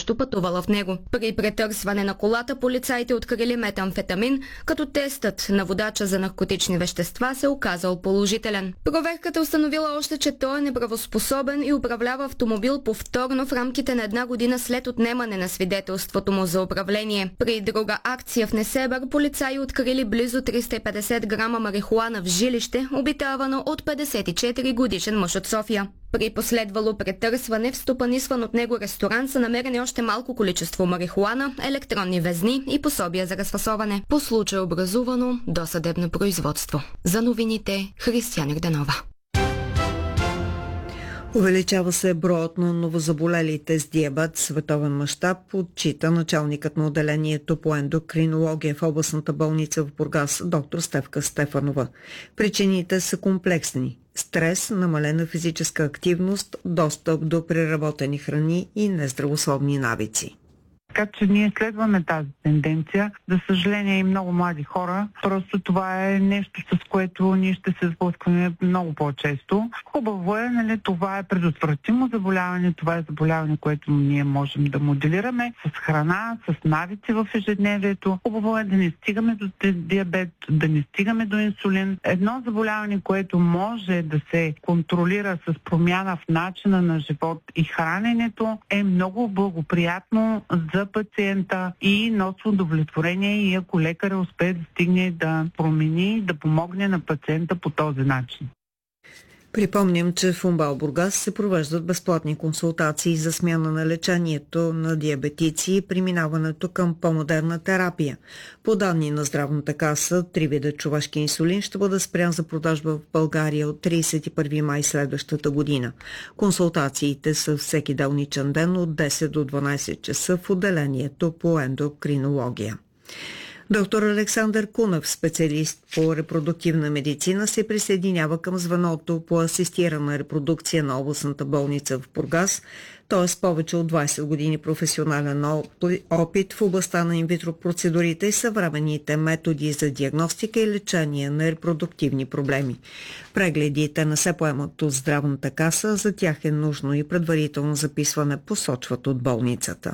също пътувала в него. При претърсване на колата полицаите открили метамфетамин, като тестът на водача за наркотични вещества се оказал положителен. Проверката установила още, че той е неправоспособен и управлява автомобил повторно в рамките на 1 година след отнемане на свидетелството му за управление. При друга акция в Несебър полицаи открили близо 350 грама марихуана в жилище, обитавано от 54 годишен мъж от София. При последвало претърсване в стопанисван от него ресторант са намерени още малко количество марихуана, електронни везни и пособия за разфасоване. По случай образувано досъдебно производство. За новините Християна Гданова. Увеличава се броят на новозаболелите с диабет в световен мащаб, отчита началникът на отделението по ендокринология в областната болница в Бургас, доктор Стефка Стефанова. Причините са комплексни: стрес, намалена физическа активност, достъп до преработени храни и нездравословни навици. Така че ние следваме тази тенденция. За съжаление и много млади хора. Просто това е нещо, с което ние ще се сблъскваме много по-често. Хубаво е, нали, това е предотвратимо заболяване, това е заболяване, което ние можем да моделираме с храна, с навици в ежедневието. Хубаво е да не стигаме до диабет, да не стигаме до инсулин. Едно заболяване, което може да се контролира с промяна в начина на живот и храненето, е много благоприятно за пациента и носи удовлетворение, и ако лекаря успее да стигне да промени, да помогне на пациента по този начин. Припомням, че в УМБАЛ Бургас се провеждат безплатни консултации за смяна на лечението на диабетици и преминаването към по-модерна терапия. По данни на Здравната каса, 3 вида човешки инсулин ще бъде спрян за продажба в България от 31 май следващата година. Консултациите са всеки делничен ден от 10 до 12 часа в отделението по ендокринология. Доктор Александър Кунев, специалист по репродуктивна медицина, се присъединява към звеното по асистирана репродукция на областната болница в Бургас, т.е. повече от 20 години професионален опит в областта на инвитро процедурите и съвременните методи за диагностика и лечение на репродуктивни проблеми. Прегледите не се поемат от Здравната каса, за тях е нужно и предварително записване, посочват от болницата.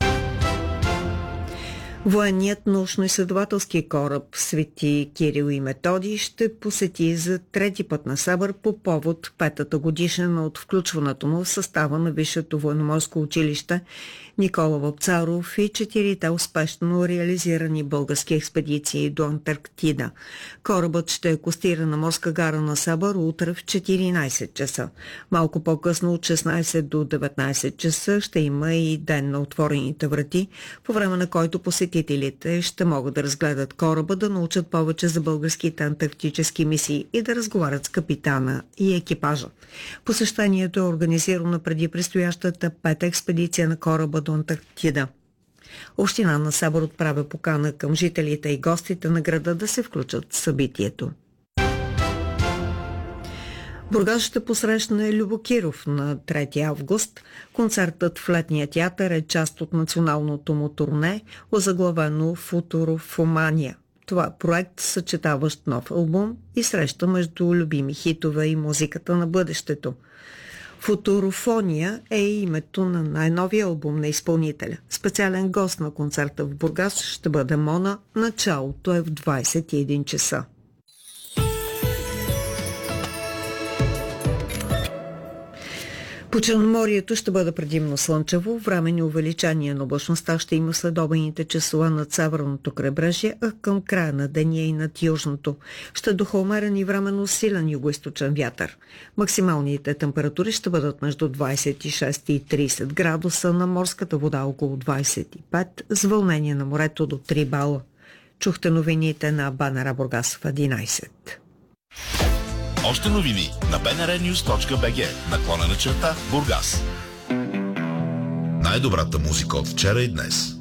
Военният научно-изследователски кораб Свети Кирил и Методий ще посети за трети път на Събър по повод 5-та годишнина от включването му в състава на Висшето военноморско училище Никола Вапцаров и 4-те успешно реализирани български експедиции до Антарктида. Корабът ще акостира на морска гара на Събър утре в 14 часа. Малко по-късно от 16 до 19 часа ще има и ден на отворените врати, по време на който посетителите ще могат да разгледат кораба, да научат повече за българските антарктически мисии и да разговарят с капитана и екипажа. Посещението е организирано преди предстоящата 5-та експедиция на кораба до Антарктида. Община на Събър отправя покана към жителите и гостите на града да се включат в събитието. Бургас ще посрещне Любо Киров на 3 август. Концертът в Летния театър е част от националното му турне, озаглавено Футурофомания. Това е проект, съчетаващ нов албум и среща между любими хитове и музиката на бъдещето. Футурофония е името на най-новия албум на изпълнителя. Специален гост на концерта в Бургас ще бъде Мона. Началото е в 21 часа. По Черноморието ще бъде предимно слънчево, временни увеличения на облачността ще има следобедните часове над северното крайбрежие, а към края на деня и над южното. Ще духа умерен и временно силен югоизточен вятър. Максималните температури ще бъдат между 26 и 30 градуса, на морската вода около 25, с вълнение на морето до 3 бала. Чухте новините на БНР Бургас в 11. Още новини на bnrnews.bg /Бургас. Най-добрата музика от вчера и днес.